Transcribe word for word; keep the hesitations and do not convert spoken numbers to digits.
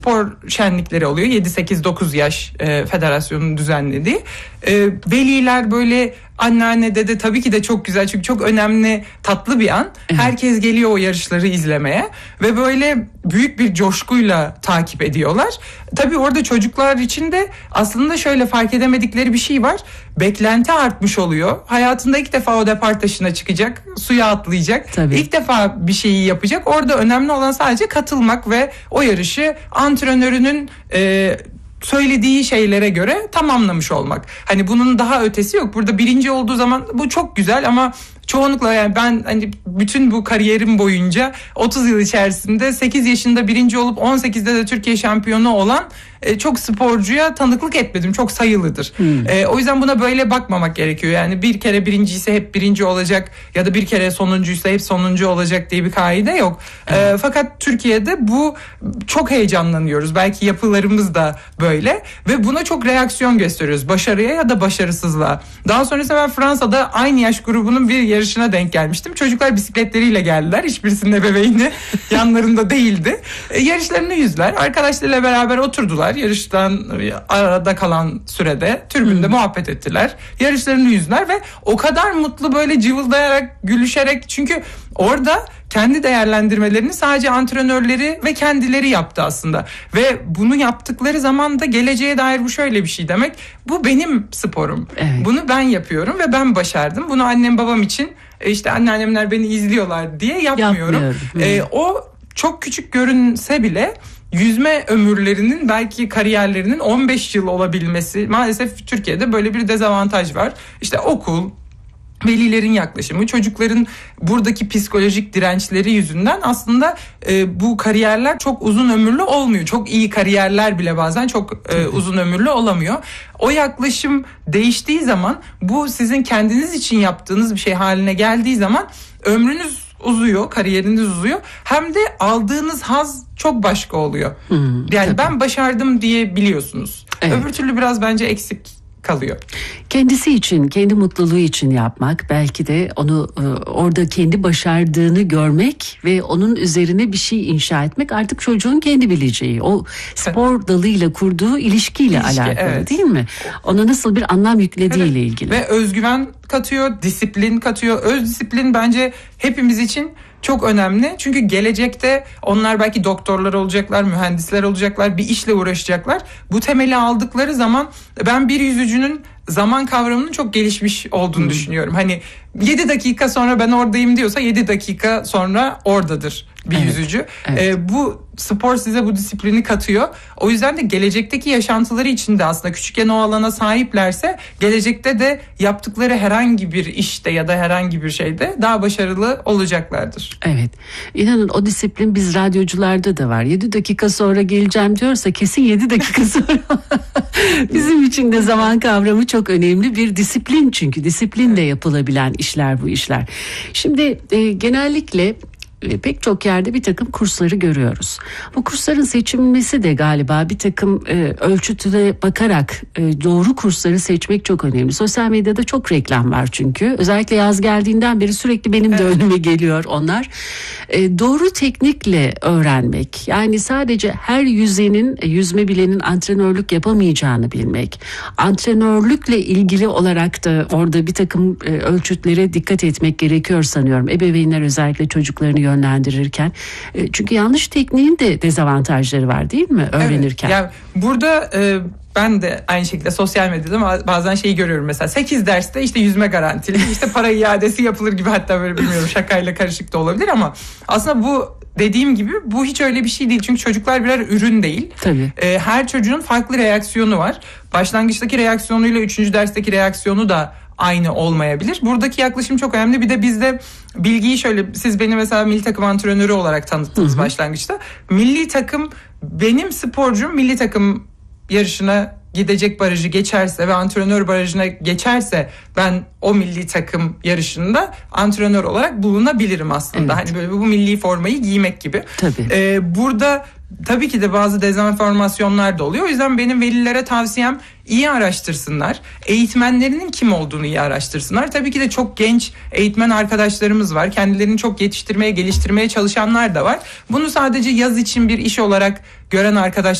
spor şenlikleri oluyor. yedi sekiz dokuz yaş e, federasyonun düzenlediği. E, veliler böyle anneanne dede tabii ki de çok güzel çünkü çok önemli tatlı bir an. Evet. Herkes geliyor o yarışları izlemeye ve böyle büyük bir coşkuyla takip ediyorlar. Tabii orada çocuklar için de aslında şöyle fark edemedikleri bir şey var. Beklenti artmış oluyor. Hayatında ilk defa o depar taşına çıkacak, suya atlayacak. Tabii. İlk defa bir şeyi yapacak. Orada önemli olan sadece katılmak ve o yarışı antrenörünün e, söylediği şeylere göre tamamlamış olmak. Hani bunun daha ötesi yok. Burada birinci olduğu zaman bu çok güzel ama çoğunlukla yani ben hani bütün bu kariyerim boyunca otuz yıl içerisinde sekiz yaşında birinci olup on sekizde de Türkiye şampiyonu olan e, çok sporcuya tanıklık etmedim. Çok sayılıdır. Hmm. E, o yüzden buna böyle bakmamak gerekiyor. Yani bir kere birinciyse hep birinci olacak ya da bir kere sonuncuysa hep sonuncu olacak diye bir kaide yok. Hmm. E, fakat Türkiye'de bu çok heyecanlanıyoruz. Belki yapılarımız da böyle ve buna çok reaksiyon gösteriyoruz. Başarıya ya da başarısızlığa. Daha sonrasında ben Fransa'da aynı yaş grubunun bir yarışına denk gelmiştim. Çocuklar bisikletleriyle geldiler. Hiçbirisinin ebeveyni yanlarında değildi. E, yarışlarını yüzdüler. Arkadaşlarıyla beraber oturdular. Yarıştan arada kalan sürede tribünde hmm. muhabbet ettiler. Yarışlarını yüzdüler ve o kadar mutlu böyle cıvıldayarak, gülüşerek çünkü orada kendi değerlendirmelerini sadece antrenörleri ve kendileri yaptı aslında. Ve bunu yaptıkları zaman da geleceğe dair bu şöyle bir şey demek. Bu benim sporum. Evet. Bunu ben yapıyorum ve ben başardım. Bunu annem babam için işte anneannemler beni izliyorlar diye yapmıyorum. Ee, o çok küçük görünse bile yüzme ömürlerinin belki kariyerlerinin on beş yıl olabilmesi maalesef Türkiye'de böyle bir dezavantaj var. İşte okul, velilerin yaklaşımı, çocukların buradaki psikolojik dirençleri yüzünden aslında e, bu kariyerler çok uzun ömürlü olmuyor. Çok iyi kariyerler bile bazen çok e, uzun ömürlü olamıyor. O yaklaşım değiştiği zaman bu sizin kendiniz için yaptığınız bir şey haline geldiği zaman ömrünüz uzuyor, kariyeriniz uzuyor. Hem de aldığınız haz çok başka oluyor. Hmm, yani tabii. Ben başardım diye biliyorsunuz. Evet. Öbür türlü biraz bence eksik kalıyor. Kendisi için, kendi mutluluğu için yapmak, belki de onu e, orada kendi başardığını görmek ve onun üzerine bir şey inşa etmek artık çocuğun kendi bileceği. O spor dalıyla kurduğu ilişkiyle İlişki, alakalı evet. Değil mi? Ona nasıl bir anlam yüklediğiyle evet. ilgili. Ve özgüven katıyor, disiplin katıyor. Öz disiplin bence hepimiz için çok önemli. Çünkü gelecekte onlar belki doktorlar olacaklar, mühendisler olacaklar, bir işle uğraşacaklar. Bu temeli aldıkları zaman ben bir yüzücünün zaman kavramının çok gelişmiş olduğunu hmm. düşünüyorum. Hani yedi dakika sonra ben oradayım diyorsa yedi dakika sonra oradadır bir evet. yüzücü. Evet. Ee, bu spor size bu disiplini katıyor. O yüzden de gelecekteki yaşantıları için de aslında küçükken o alana sahiplerse gelecekte de yaptıkları herhangi bir işte ya da herhangi bir şeyde daha başarılı olacaklardır. Evet. İnanın o disiplin biz radyocularda da var. yedi dakika sonra geleceğim diyorsa kesin yedi dakika sonra. Bizim için de zaman kavramı çok önemli bir disiplin, çünkü disiplinle yapılabilen işler bu işler. Şimdi e, genellikle pek çok yerde bir takım kursları görüyoruz. Bu kursların seçilmesi de galiba bir takım e, ölçütüne bakarak e, doğru kursları seçmek çok önemli. Sosyal medyada çok reklam var çünkü. Özellikle yaz geldiğinden beri sürekli benim de önüme geliyor onlar. E, doğru teknikle öğrenmek. Yani sadece her yüzenin, yüzme bilenin antrenörlük yapamayacağını bilmek. Antrenörlükle ilgili olarak da orada bir takım e, ölçütlere dikkat etmek gerekiyor sanıyorum. Ebeveynler özellikle çocuklarını yönlendirirken. Çünkü yanlış tekniğin de dezavantajları var değil mi öğrenirken? Evet. Yani burada e, ben de aynı şekilde sosyal medyada bazen şeyi görüyorum, mesela sekiz derste işte yüzme garantili, işte para iadesi yapılır gibi, hatta böyle bilmiyorum şakayla karışık da olabilir ama aslında bu dediğim gibi bu hiç öyle bir şey değil. Çünkü çocuklar birer ürün değil. Tabii. E, her çocuğun farklı reaksiyonu var. Başlangıçtaki reaksiyonuyla üçüncü dersteki reaksiyonu da aynı olmayabilir. Buradaki yaklaşım çok önemli. Bir de bizde bilgiyi şöyle, siz beni mesela milli takım antrenörü olarak tanıttınız, hı hı. başlangıçta. Milli takım, benim sporcum milli takım yarışına gidecek barajı geçerse ve antrenör barajına geçerse ben o milli takım yarışında antrenör olarak bulunabilirim aslında. Evet. Hani böyle bu milli formayı giymek gibi. Tabii. Ee, burada tabii ki de bazı dezenformasyonlar da oluyor. O yüzden benim velilere tavsiyem iyi araştırsınlar. Eğitmenlerinin kim olduğunu iyi araştırsınlar. Tabii ki de çok genç eğitmen arkadaşlarımız var. Kendilerini çok yetiştirmeye, geliştirmeye çalışanlar da var. Bunu sadece yaz için bir iş olarak gören arkadaşlar